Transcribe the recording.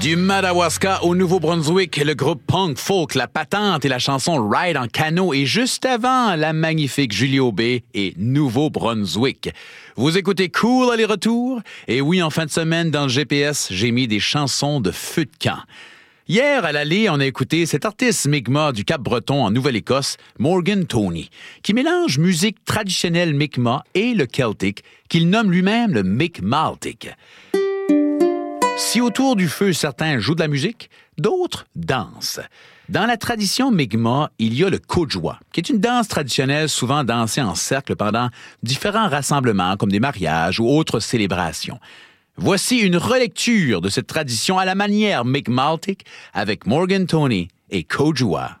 Du Madawaska au Nouveau-Brunswick, le groupe punk folk La Patente et la chanson Ride en canot, et juste avant, la magnifique Julie Aubé et Nouveau-Brunswick. Vous écoutez Cool aller-retour? Et oui, en fin de semaine, dans le GPS, j'ai mis des chansons de feu de camp. Hier, à l'aller, on a écouté cet artiste Mi'kmaq du Cap-Breton en Nouvelle-Écosse, Morgan Toney, qui mélange musique traditionnelle Mi'kmaq et le celtique, qu'il nomme lui-même le Mi'kmaltic. Si autour du feu, certains jouent de la musique, d'autres dansent. Dans la tradition Mi'kmaq, il y a le Kojwa, qui est une danse traditionnelle souvent dansée en cercle pendant différents rassemblements, comme des mariages ou autres célébrations. Voici une relecture de cette tradition à la manière Mi'kmaltic avec Morgan Toney et Kojwa.